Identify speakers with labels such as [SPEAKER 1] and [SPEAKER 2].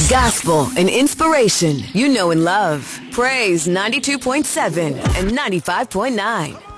[SPEAKER 1] Gospel and inspiration you know and love. Praise 92.7 and 95.9.